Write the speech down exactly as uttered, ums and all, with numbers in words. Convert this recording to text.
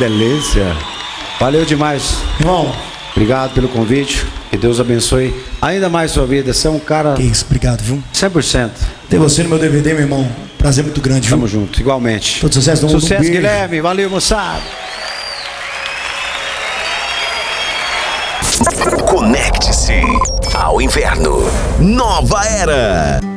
delícia. Valeu demais. Irmão, obrigado pelo convite. Que Deus abençoe ainda mais sua vida. Você é um cara... Que isso, obrigado, viu? cem por cento. Ter você no meu D V D, meu irmão. Prazer muito grande, viu? Tamo junto, igualmente. Todo sucesso, todo mundo. Sucesso, um Guilherme. Valeu, moçada. Conecte-se ao inverno. Nova Era.